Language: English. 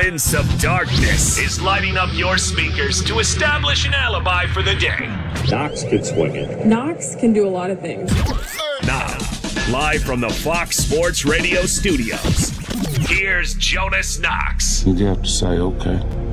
Prince of Darkness is lighting up your speakers to establish an alibi for the day. Knox could swing it. Knox can do a lot of things. Now, live from the Fox Sports Radio studios, here's Jonas Knox. You have to say, okay.